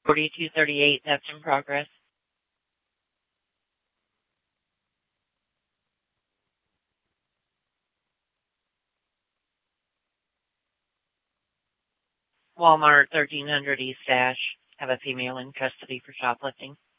4238, that's in progress. Walmart 1300 East Ash. Have a female in custody for shoplifting.